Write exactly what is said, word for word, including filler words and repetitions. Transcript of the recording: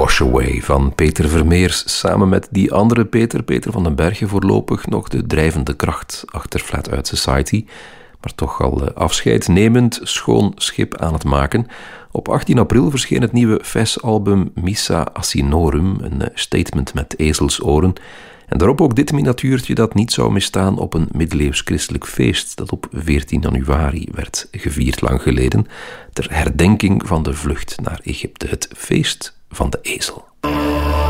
Wash Away van Peter Vermeers, samen met die andere Peter, Peter van den Berghe, voorlopig nog de drijvende kracht achter Flat Out Society, maar toch al afscheid nemend schoon schip aan het maken. Op achttien april verscheen het nieuwe Fes-album Missa Asinorum, een statement met ezelsoren. En daarop ook dit miniatuurtje dat niet zou misstaan op een middeleeuws christelijk feest dat op veertien januari werd gevierd lang geleden, ter herdenking van de vlucht naar Egypte, het feest van de ezel.